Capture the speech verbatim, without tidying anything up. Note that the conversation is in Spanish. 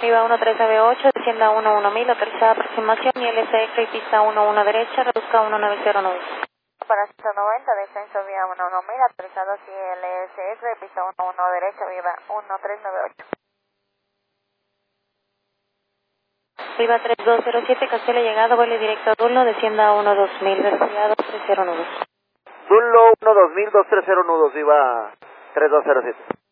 Viva uno tres nueve ocho, descienda uno uno mil, autorizada aproximación y L S X y pista uno uno derecha, reduzca uno nueve cero nueve. Para ciento noventa, descenso vía uno uno mil, autorizado así L S X, pista uno uno derecha, Viva uno tres nueve ocho. Viva tres dos cero siete, Castilla llegado, vuelo directo a Dulno, descienda uno dos mil, velocidad dos tres cero nueve. Dunlo uno dos mil, dos tres cero nudos, Viva tres dos cero siete.